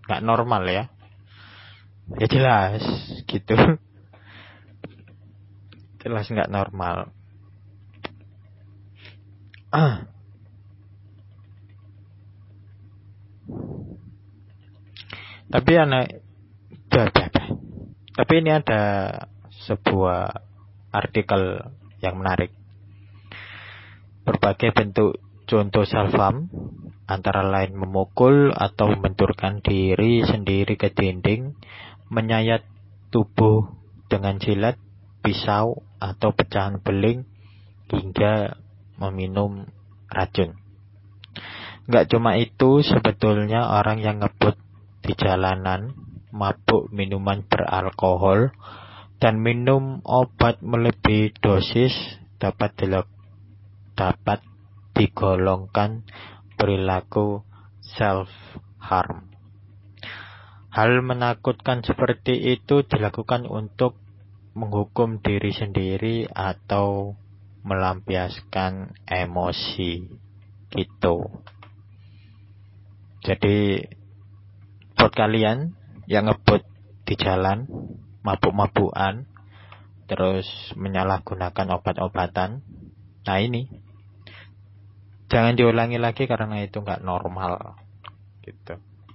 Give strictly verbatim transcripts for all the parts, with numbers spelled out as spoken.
nggak normal ya. Ya jelas gitu. Jelas nggak normal. Ah. Tapi anak Tapi ini ada sebuah artikel yang menarik. Berbagai bentuk contoh self-harm, antara lain memukul atau membenturkan diri sendiri ke dinding, menyayat tubuh dengan jilat, pisau, atau pecahan beling, hingga meminum racun. Nggak cuma itu, sebetulnya orang yang ngebut di jalanan, mabuk minuman beralkohol, dan minum obat melebihi dosis dapat dilak- dapat digolongkan perilaku self-harm. Hal menakutkan seperti itu dilakukan untuk menghukum diri sendiri atau melampiaskan emosi gitu. Jadi buat kalian yang ngebut di jalan, mabuk-mabukan, terus menyalahgunakan obat-obatan, nah ini jangan diulangi lagi karena itu nggak normal gitu.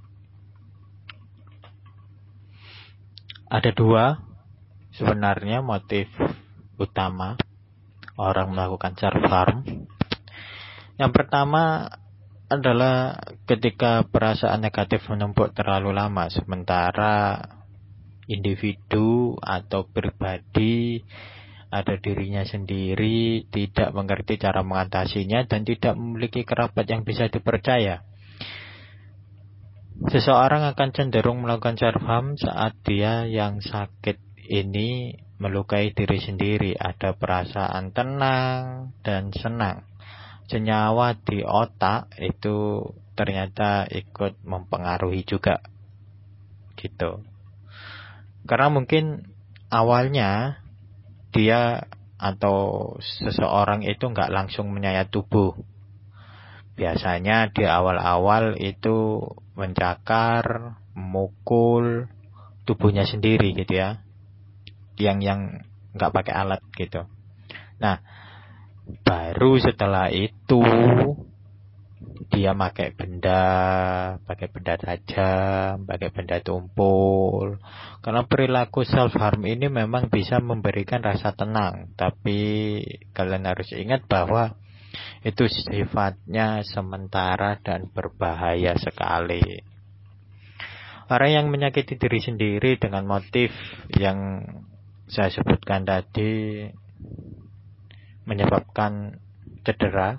Ada dua sebenarnya motif utama orang melakukan self-harm. Yang pertama adalah ketika perasaan negatif menumpuk terlalu lama, sementara individu atau pribadi ada dirinya sendiri, tidak mengerti cara mengatasinya, dan tidak memiliki kerabat yang bisa dipercaya. Seseorang akan cenderung melakukan self-harm saat dia yang sakit ini melukai diri sendiri, ada perasaan tenang dan senang. Senyawa di otak itu ternyata ikut mempengaruhi juga gitu. Karena mungkin awalnya dia atau seseorang itu nggak langsung menyayat tubuh. Biasanya di awal-awal itu mencakar, memukul tubuhnya sendiri gitu ya, yang yang nggak pakai alat gitu. Nah, baru setelah itu dia pakai benda, pakai benda tajam, pakai benda tumpul. Karena perilaku self-harm ini memang bisa memberikan rasa tenang, tapi kalian harus ingat bahwa itu sifatnya sementara dan berbahaya sekali. Orang yang menyakiti diri sendiri dengan motif yang saya sebutkan tadi menyebabkan cedera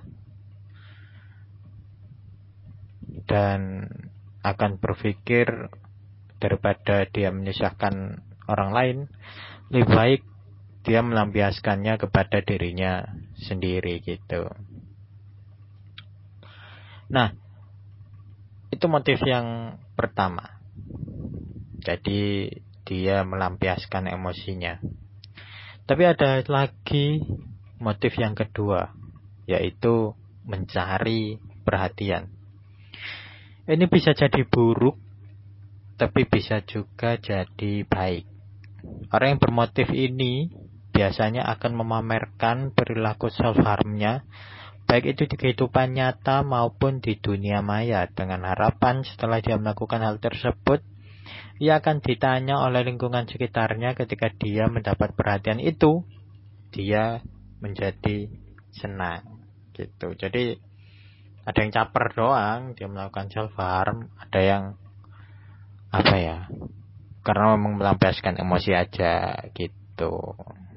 dan akan berpikir daripada dia menyusahkan orang lain, lebih baik dia melampiaskannya kepada dirinya sendiri gitu. Nah, itu motif yang pertama. Jadi dia melampiaskan emosinya. Tapi ada lagi motif yang kedua, yaitu mencari perhatian. Ini bisa jadi buruk, tapi bisa juga jadi baik. Orang yang bermotif ini biasanya akan memamerkan perilaku self-harmnya, baik itu di kehidupan nyata maupun di dunia maya, dengan harapan setelah dia melakukan hal tersebut, ia akan ditanya oleh lingkungan sekitarnya. Ketika dia mendapat perhatian itu, dia menjadi senang gitu. Jadi ada yang caper doang, dia melakukan self-harm. Ada yang apa ya, karena memang melampiaskan emosi aja gitu.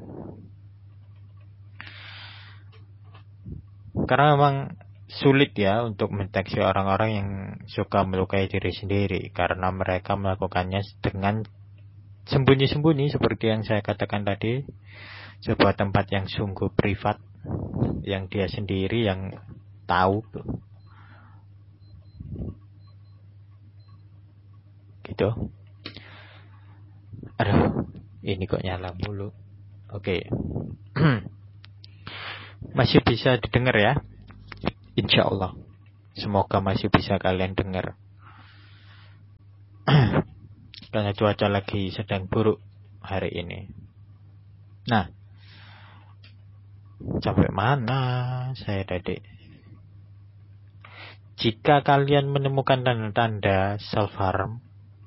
Karena memang sulit ya untuk mendeteksi orang-orang yang suka melukai diri sendiri, karena mereka melakukannya dengan sembunyi-sembunyi seperti yang saya katakan tadi. Sebuah tempat yang sungguh privat, yang dia sendiri yang tahu gitu. Aduh, ini kok nyala mulu. Oke. Masih bisa didengar ya? Insya Allah. Semoga masih bisa kalian dengar. karena cuaca lagi sedang buruk hari ini. Nah, sampai mana saya tadi? Jika kalian menemukan tanda-tanda self-harm,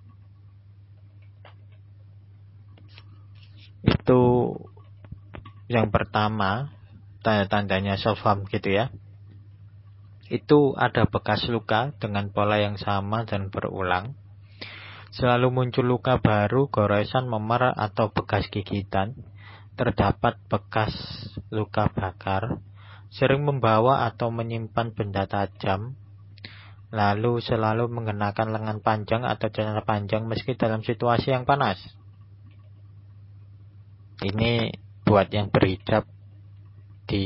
itu yang pertama, tanda-tandanya self-harm gitu ya. Itu ada bekas luka dengan pola yang sama dan berulang. Selalu muncul luka baru, goresan, memar, atau bekas gigitan. Terdapat bekas luka bakar. Sering membawa atau menyimpan benda tajam. Lalu selalu mengenakan lengan panjang atau celana panjang meski dalam situasi yang panas. Ini buat yang berhijab di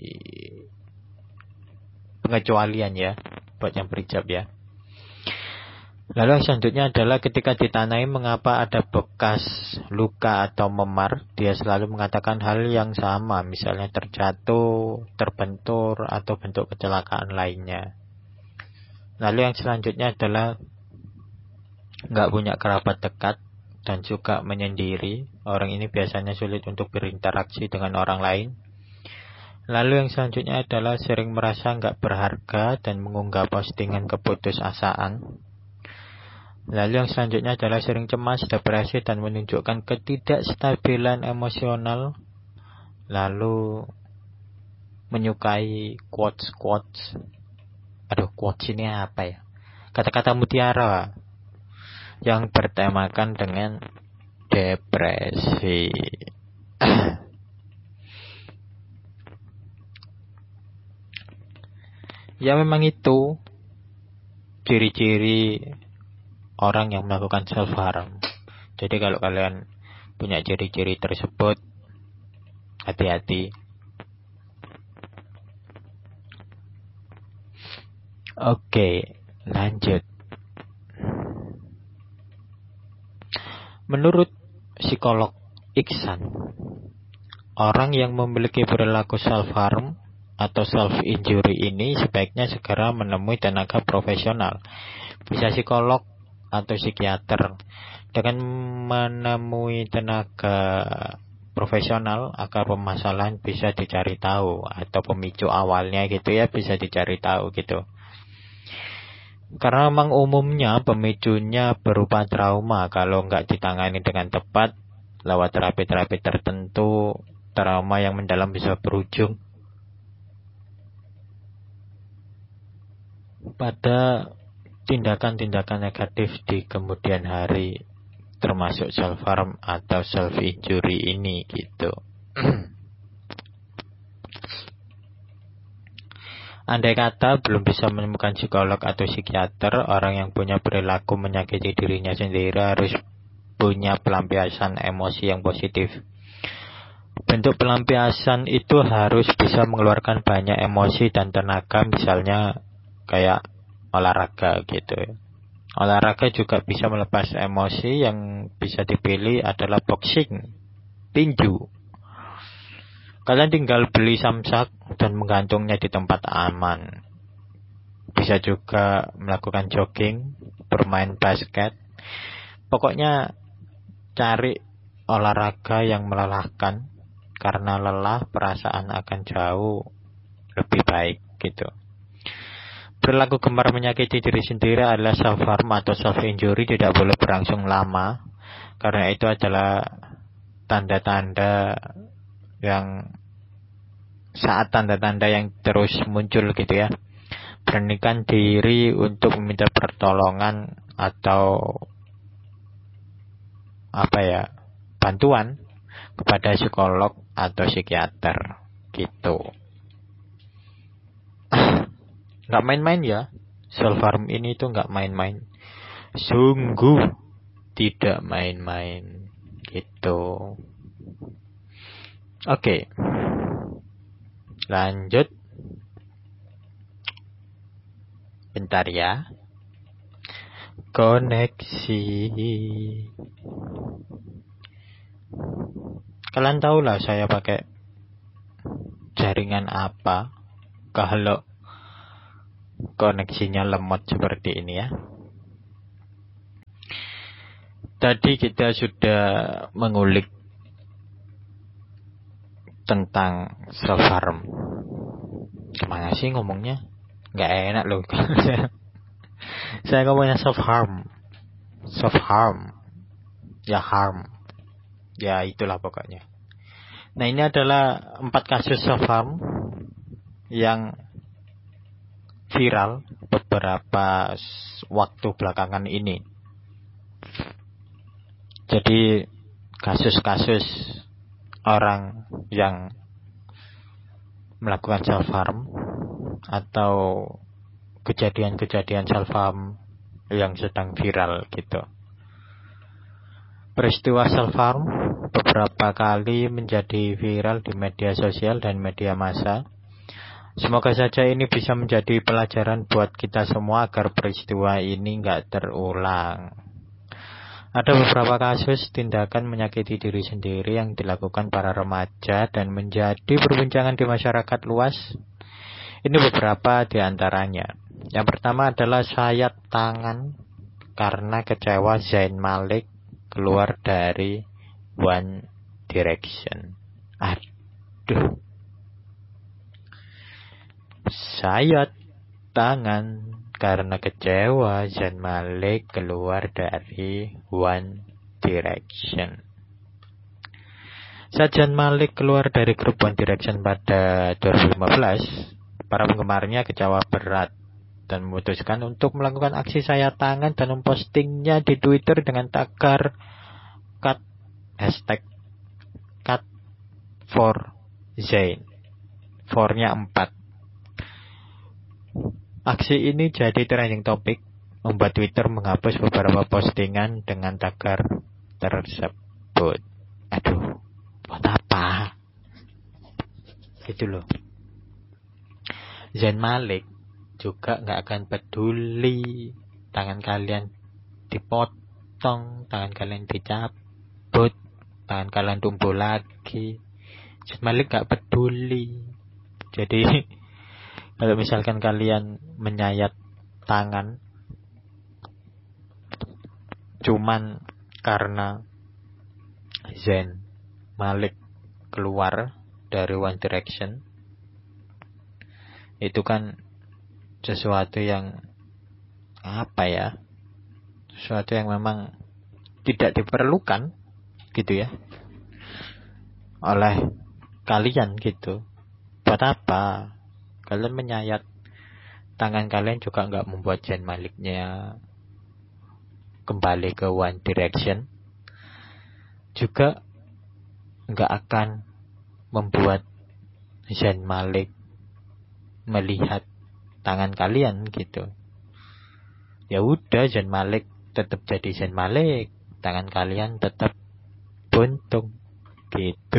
pengecualian ya, buat yang berhijab ya. Lalu yang selanjutnya adalah ketika ditanyain mengapa ada bekas luka atau memar, dia selalu mengatakan hal yang sama, misalnya terjatuh, terbentur, atau bentuk kecelakaan lainnya. Lalu yang selanjutnya adalah nggak punya kerabat dekat dan juga menyendiri. Orang ini biasanya sulit untuk berinteraksi dengan orang lain. Lalu yang selanjutnya adalah sering merasa nggak berharga dan mengunggah postingan keputusasaan. Lalu yang selanjutnya adalah sering cemas, depresi, dan menunjukkan ketidakstabilan emosional. Lalu menyukai quotes-quotes. Aduh, quotes ini apa ya? Kata-kata mutiara yang bertemakan dengan depresi. Ya memang itu ciri-ciri orang yang melakukan self-harm. Jadi kalau kalian punya ciri-ciri tersebut, hati-hati. Oke, lanjut. Menurut psikolog Iksan, orang yang memiliki perilaku self-harm atau self-injury ini sebaiknya segera menemui tenaga profesional, bisa psikolog atau psikiater. Dengan menemui tenaga profesional agar permasalahan bisa dicari tahu, atau pemicu awalnya gitu ya, bisa dicari tahu gitu. Karena memang umumnya pemicunya berupa trauma. Kalau nggak ditangani dengan tepat lewat terapi-terapi tertentu, trauma yang mendalam bisa berujung pada tindakan-tindakan negatif di kemudian hari, termasuk self-harm atau self-injury ini gitu. Andai kata belum bisa menemukan psikolog atau psikiater, orang yang punya perilaku menyakiti dirinya sendiri harus punya pelampiasan emosi yang positif. Bentuk pelampiasan itu harus bisa mengeluarkan banyak emosi dan tenaga, misalnya kayak olahraga gitu. Olahraga juga bisa melepas emosi. Yang bisa dipilih adalah boxing, tinju. Kalian tinggal beli samsak dan menggantungnya di tempat aman. Bisa juga melakukan jogging, bermain basket. Pokoknya cari olahraga yang melelahkan. Karena lelah, perasaan akan jauh lebih baik gitu. Perilaku gemar menyakiti diri sendiri adalah self-harm atau self-injury, tidak boleh berlangsung lama. Karena itu adalah tanda-tanda yang saat tanda-tanda yang terus muncul gitu ya. Beranikan diri untuk meminta pertolongan atau apa ya, bantuan kepada psikolog atau psikiater gitu. Nggak main-main ya, self-harm ini tuh nggak main-main, sungguh tidak main-main gitu. Oke, lanjut. Bentar ya. Koneksi. Kalian tahu lah saya pakai jaringan apa kalau koneksinya lemot seperti ini ya. Tadi kita sudah mengulik tentang self harm. Kemana sih ngomongnya? Nggak enak loh. Saya ngomongnya self harm, self harm, ya harm, ya itulah pokoknya. Nah, ini adalah empat kasus self harm yang viral beberapa waktu belakangan ini. Jadi kasus-kasus orang yang melakukan self harm atau kejadian-kejadian self harm yang sedang viral gitu. Peristiwa self harm beberapa kali menjadi viral di media sosial dan media massa. Semoga saja ini bisa menjadi pelajaran buat kita semua agar peristiwa ini nggak terulang. Ada beberapa kasus tindakan menyakiti diri sendiri yang dilakukan para remaja dan menjadi perbincangan di masyarakat luas. Ini beberapa di antaranya. Yang pertama adalah sayat tangan karena kecewa Zayn Malik keluar dari One Direction. Aduh. Sayat tangan karena kecewa Zayn Malik keluar dari One Direction. Saat Zayn Malik keluar dari grup One Direction pada dua ribu lima belas, para penggemarnya kecewa berat dan memutuskan untuk melakukan aksi sayat tangan dan mempostingnya di Twitter dengan tagar cut hashtag cut for Zayn. For-nya empat. Aksi ini jadi trending topik, membuat Twitter menghapus beberapa postingan dengan tagar tersebut. Aduh, buat apa? Gitu loh. Zayn Malik juga gak akan peduli tangan kalian dipotong, tangan kalian dicabut, tangan kalian tumbuh lagi. Zayn Malik gak peduli. Jadi kalau misalkan kalian menyayat tangan cuman karena Zayn Malik keluar dari One Direction, itu kan sesuatu yang apa ya, sesuatu yang memang tidak diperlukan gitu ya oleh kalian gitu. Buat apa kalian menyayat tangan kalian juga nggak membuat Zayn Maliknya kembali ke One Direction, juga nggak akan membuat Zayn Malik melihat tangan kalian gitu. Ya udah, Zayn Malik tetap jadi Zayn Malik, tangan kalian tetap buntung gitu.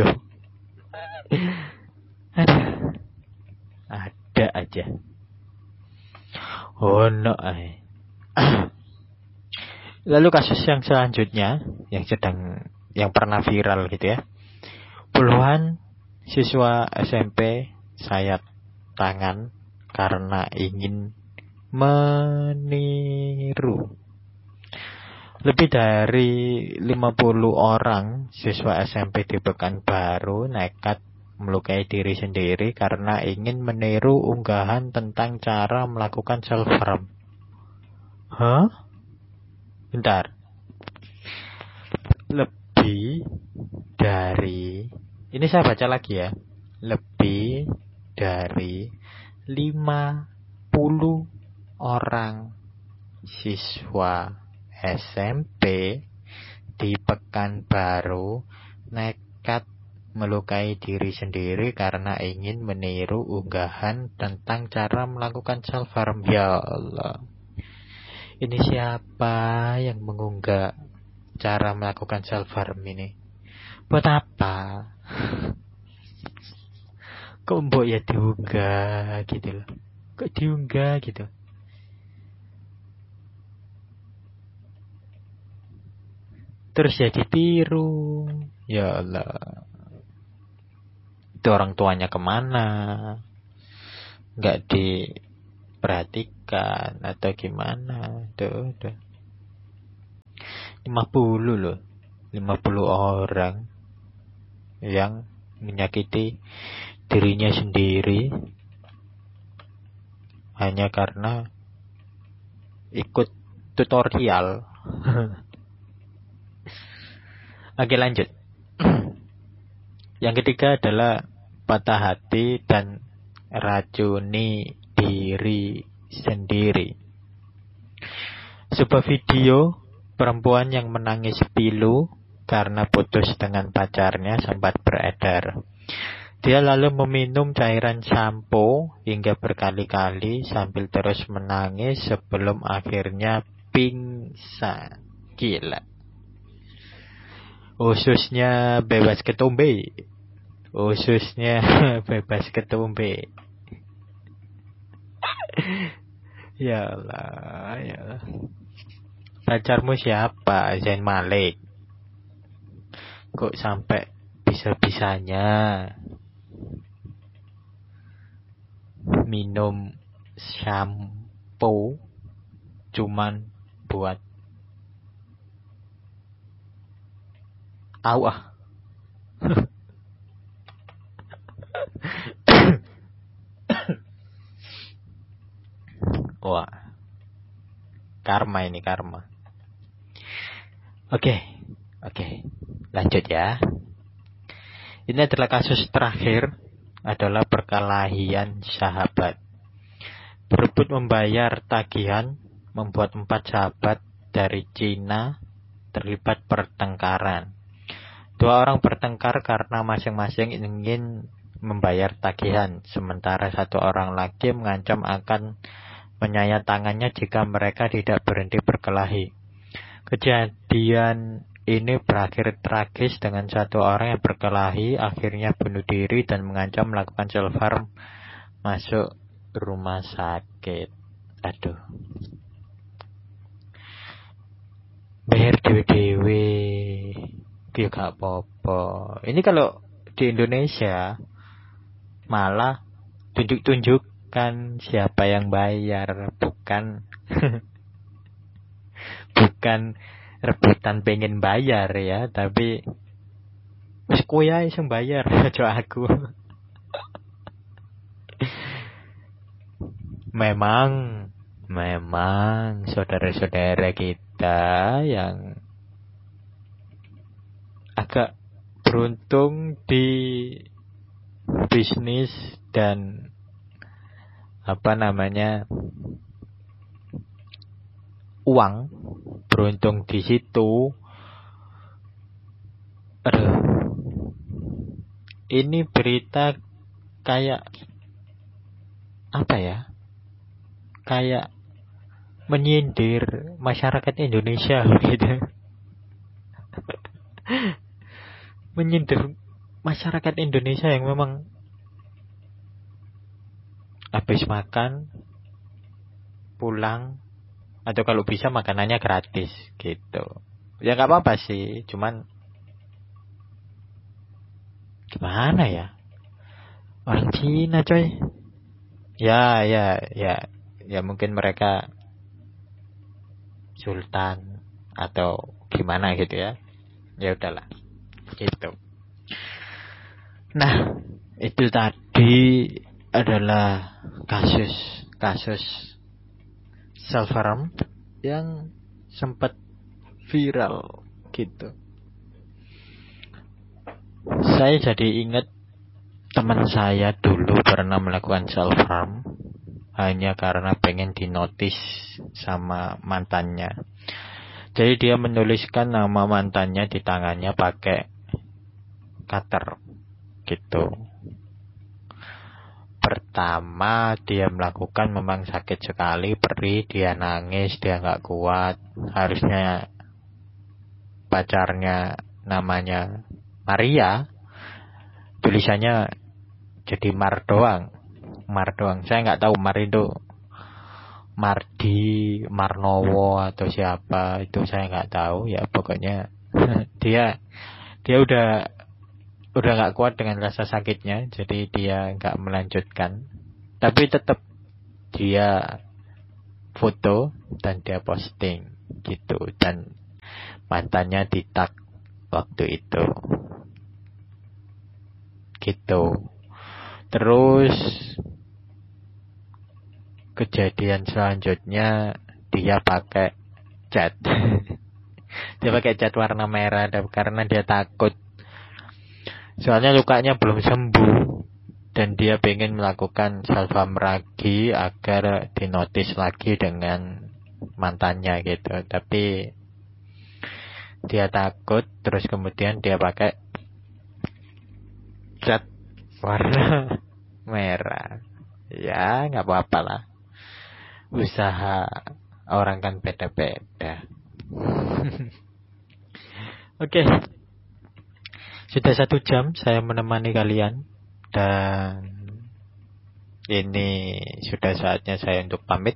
Aduh, ada aja. Oh no. Lalu kasus yang selanjutnya yang sedang yang pernah viral gitu ya. Puluhan siswa S M P sayat tangan karena ingin meniru. Lebih dari lima puluh orang siswa S M P di Pekanbaru nekat melukai diri sendiri karena ingin meniru unggahan tentang cara melakukan self harm. Hah? Bentar. Lebih dari, ini saya baca lagi ya. Lebih dari lima puluh orang siswa S M P di Pekanbaru nekat melukai diri sendiri karena ingin meniru unggahan tentang cara melakukan self harm. Ya Allah, ini siapa yang mengunggah cara melakukan self harm ini? Buat apa? Kok mbok ya diunggah gitu loh? Kok diunggah gitu? Terus ya ditiru. Ya Allah, itu orang tuanya kemana? Nggak diperhatikan atau gimana? Tuh, tuh. lima puluh loh. lima puluh orang yang menyakiti dirinya sendiri hanya karena ikut tutorial. Oke, lanjut. Yang ketiga adalah patah hati dan racuni diri sendiri. Sebuah video perempuan yang menangis pilu karena putus dengan pacarnya sempat beredar. Dia lalu meminum cairan sampo hingga berkali-kali sambil terus menangis sebelum akhirnya pingsan. Gila. Ususnya bebas ketumbe. Ususnya bebas ketumbe. Ya Allah, ya Allah. Pacarmu siapa? Zain Malik. Kok sampai bisa-bisanya minum shampoo cuman buat awah. Wah, karma ini karma. Oke, oke, lanjut ya. Ini adalah kasus terakhir, adalah perkelahian sahabat. Berebut membayar tagihan membuat empat sahabat dari Cina terlibat pertengkaran. Dua orang bertengkar karena masing-masing ingin membayar tagihan, sementara satu orang lagi mengancam akan menyayat tangannya jika mereka tidak berhenti berkelahi. Kejadian ini berakhir tragis dengan satu orang yang berkelahi akhirnya bunuh diri dan mengancam melakukan self-harm masuk rumah sakit. Aduh. Bayar dewe-dewe. Ya gak apa-apa. Ini kalau di Indonesia malah tunjuk-tunjukkan siapa yang bayar, bukan bukan rebutan pengen bayar ya, tapi wis kowe ae sing bayar aja aku. Memang memang saudara-saudara kita yang agak beruntung di bisnis dan apa namanya uang, beruntung di situ. Aduh, ini berita kayak apa ya, kayak menyindir masyarakat Indonesia gitu. Menyindir masyarakat Indonesia yang memang habis makan pulang, atau kalau bisa makanannya gratis gitu. Ya gak apa-apa sih, cuman gimana ya, orang Cina coy. Ya ya ya ya mungkin mereka sultan atau gimana gitu ya. Ya udahlah gitu. Nah, itu tadi adalah kasus kasus self-harm yang sempat viral gitu. Saya jadi ingat teman saya dulu pernah melakukan self-harm hanya karena pengen dinotis sama mantannya. Jadi dia menuliskan nama mantannya di tangannya pakai cutter gitu. Pertama dia melakukan memang sakit sekali, perih, dia nangis, dia gak kuat. Harusnya pacarnya namanya Maria, tulisannya jadi Mar doang. Mar doang. Saya gak tahu Mar itu Mardi, Marnowo atau siapa, itu saya gak tahu. Ya pokoknya dia dia udah udah gak kuat dengan rasa sakitnya, jadi dia gak melanjutkan. Tapi tetap dia foto dan dia posting gitu. Dan mantannya ditak waktu itu. Gitu. Terus kejadian selanjutnya dia pakai cat. Dia pakai cat warna merah karena dia takut. Soalnya lukanya belum sembuh dan dia pengen melakukan salva meragi agar dinotis lagi dengan mantannya gitu. Tapi dia takut, terus kemudian dia pakai cat warna merah. Ya, nggak apa-apa lah. Usaha orang kan beda-beda. Oke. Sudah satu jam saya menemani kalian. Dan ini sudah saatnya saya untuk pamit.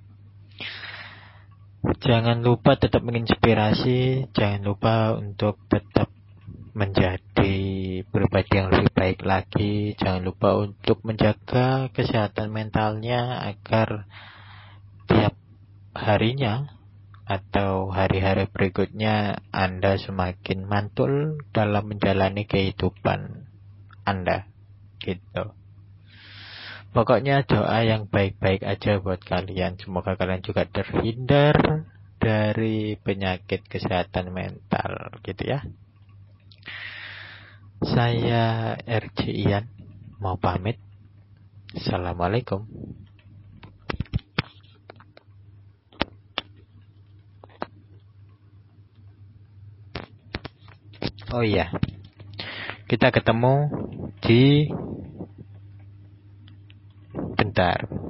Jangan lupa tetap menginspirasi. Jangan lupa untuk tetap menjadi pribadi yang lebih baik lagi. Jangan lupa untuk menjaga kesehatan mentalnya agar tiap harinya atau hari-hari berikutnya Anda semakin mantul dalam menjalani kehidupan Anda gitu. Pokoknya doa yang baik-baik aja buat kalian. Semoga kalian juga terhindar dari penyakit kesehatan mental gitu ya. Saya R J Ian mau pamit. Assalamualaikum. Oh iya, kita ketemu di bentar.